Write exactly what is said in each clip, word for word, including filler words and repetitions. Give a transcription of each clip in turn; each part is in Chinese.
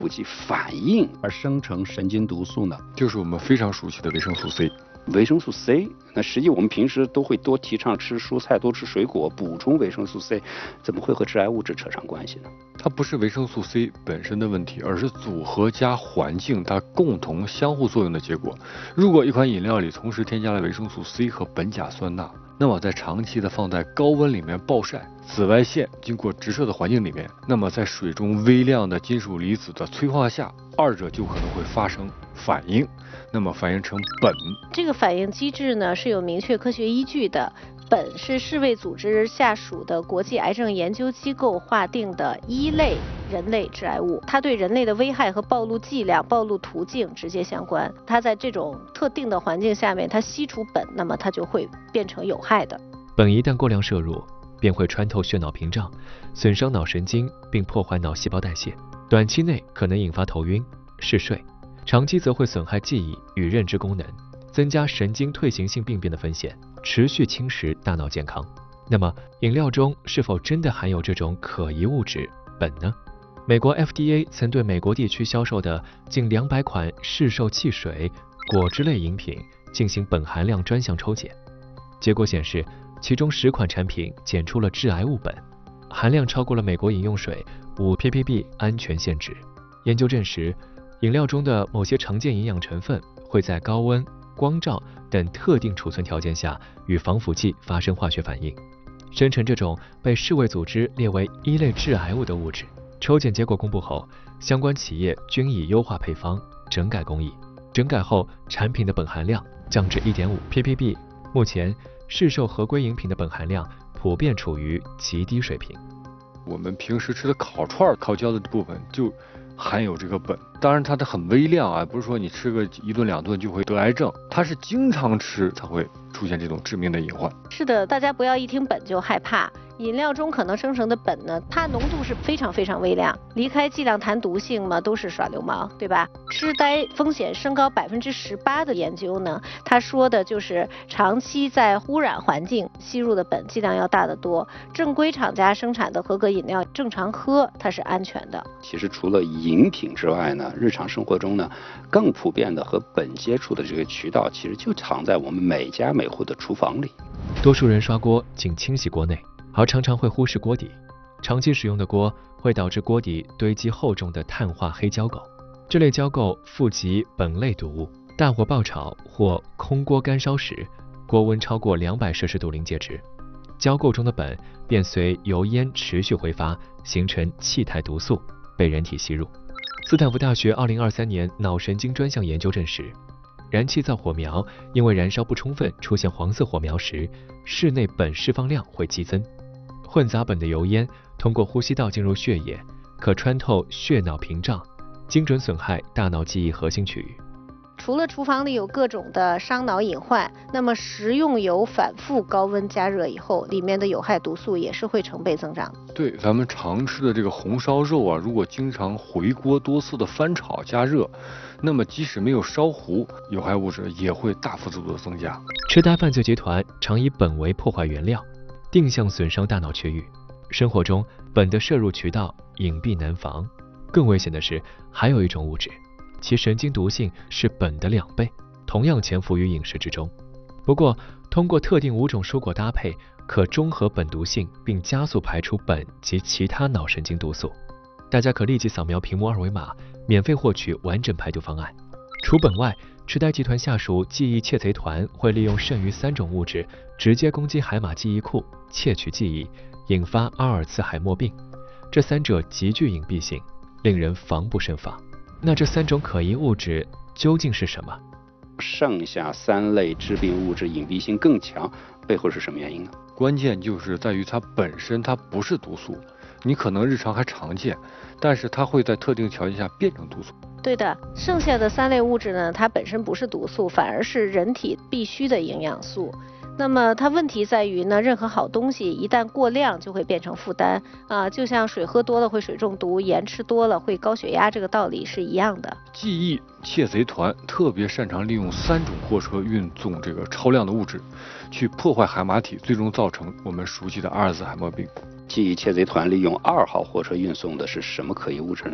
不及反应而生成神经毒素呢？ 就是我们非常熟悉的维生素 C。 维生素 C， 那实际我们平时都会多提倡吃蔬菜、多吃水果，补充维生素 C， 怎么会和致癌物质扯上关系呢？ 它不是维生素 C 本身的问题，而是组合加环境它共同相互作用的结果。如果一款饮料里同时添加了维生素 C 和苯甲酸钠，那么在长期的放在高温里面暴晒，紫外线经过直射的环境里面，那么在水中微量的金属离子的催化下，二者就可能会发生反应，那么反应成苯。 这个反应机制呢是有明确科学依据的。苯是世卫组织下属的国际癌症研究机构划定的一类人类致癌物，它对人类的危害和暴露剂量、暴露途径直接相关。它在这种特定的环境下面，它吸除苯，那么它就会变成有害的。 苯一旦过量摄入，便会穿透血脑屏障，损伤脑神经，并破坏脑细胞代谢。短期内可能引发头晕、嗜睡，长期则会损害记忆与认知功能，增加神经退行性病变的风险，持续侵蚀大脑健康。那么，饮料中是否真的含有这种可疑物质苯呢？美国 F D A 曾对美国地区销售的近两百款市售汽水、果汁类饮品进行苯含量专项抽检，结果显示，其中十款产品检出了致癌物苯，含量超过了美国饮用水五 ppb 安全限值。研究证实，饮料中的某些常见营养成分会在高温、光照等特定储存条件下与防腐剂发生化学反应，生成这种被世卫组织列为一类致癌物的物质。抽检结果公布后，相关企业均已优化配方，整改工艺。整改后，产品的苯含量降至 一点五 ppb。目前，市售合规饮品的苯含量普遍处于极低水平。 我们平时吃的烤串、烤焦的部分就含有这个苯，当然它的很微量啊，不是说你吃个一顿两顿就会得癌症，它是经常吃才会出现这种致命的隐患。 是的，大家不要一听苯就害怕。饮料中可能生成的苯呢，它浓度是非常非常微量，离开剂量谈毒性嘛，都是耍流氓，对吧？痴呆风险升高百分之十八的研究呢，他说的就是长期在污染环境吸入的苯剂量要大得多。正规厂家生产的合格饮料正常喝，它是安全的。 其实除了饮品之外呢，日常生活中呢，更普遍的和苯接触的这个渠道，其实就藏在我们每家每户的厨房里。 多数人刷锅仅清洗锅内，而常常会忽视锅底。长期使用的锅会导致锅底堆积厚重的碳化黑胶垢，这类胶垢富集苯类毒物。大火爆炒或空锅干烧时，锅温超过两百摄氏度临界值，胶垢中的苯便随油烟持续挥发，形成气态毒素，被人体吸入。斯坦福大学二零二三年脑神经专项研究证实，燃气灶火苗因为燃烧不充分出现黄色火苗时，室内苯释放量会激增。混杂苯的油烟通过呼吸道进入血液，可穿透血脑屏障，精准损害大脑记忆核心区域。 除了厨房里有各种的伤脑隐患，那么食用油反复高温加热以后，里面的有害毒素也是会成倍增长。 对，咱们常吃的这个红烧肉啊，如果经常回锅多次的翻炒加热，那么即使没有烧糊，有害物质也会大幅度的增加。 痴呆犯罪集团常以苯为破坏原料，定向损伤大脑区域。生活中，苯的摄入渠道隐蔽难防。更危险的是，还有一种物质，其神经毒性是苯的两倍，同样潜伏于饮食之中。不过，通过特定五种蔬果搭配，可中和苯毒性，并加速排出苯及其他脑神经毒素。大家可立即扫描屏幕二维码，免费获取完整排毒方案。除苯外，痴呆集团下属记忆窃贼团会利用剩余三种物质，直接攻击海马记忆库，窃取记忆，引发阿尔茨海默病。这三者极具隐蔽性，令人防不胜防。那这三种可疑物质究竟是什么？ 剩下三类致病物质隐蔽性更强，背后是什么原因呢？ 关键就是在于它本身它不是毒素，你可能日常还常见，但是它会在特定条件下变成毒素。 对的，剩下的三类物质呢，它本身不是毒素，反而是人体必需的营养素。那么它问题在于呢，任何好东西一旦过量就会变成负担啊，就像水喝多了会水中毒，盐吃多了会高血压，这个道理是一样的。 记忆窃贼团特别擅长利用三种货车运送这个超量的物质，去破坏海马体，最终造成我们熟悉的阿尔兹海默病。 记忆窃贼团利用二号货车运送的是什么可疑物质呢？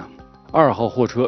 二号货车